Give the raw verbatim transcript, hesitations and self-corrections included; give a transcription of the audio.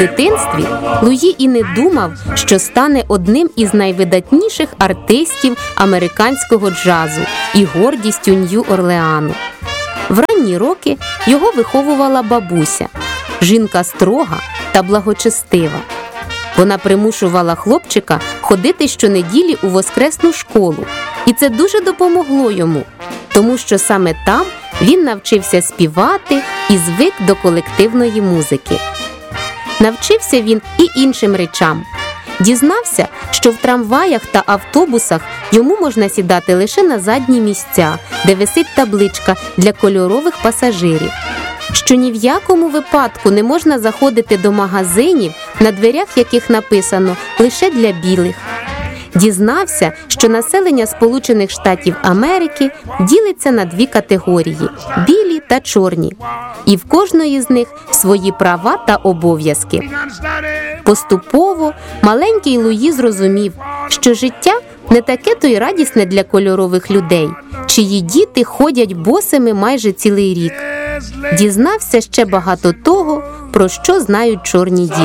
дитинстві Луї і не думав, що стане одним із найвидатніших артистів американського джазу і гордістю Нью-Орлеану. В ранні роки його виховувала бабуся, жінка строга та благочестива. Вона примушувала хлопчика ходити щонеділі у воскресну школу, і це дуже допомогло йому, тому що саме там він навчився співати і звик до колективної музики. Навчився він і іншим речам. Дізнався, що в трамваях та автобусах йому можна сідати лише на задні місця, де висить табличка для кольорових пасажирів. Що ні в якому випадку не можна заходити до магазинів, на дверях яких написано «лише для білих». Дізнався, що населення Сполучених Штатів Америки ділиться на дві категорії – білі та чорні. І в кожної з них свої права та обов'язки. Поступово маленький Луї зрозумів, що життя не таке то й радісне для кольорових людей, чиї діти ходять босими майже цілий рік. Дізнався ще багато того, про що знають чорні діти.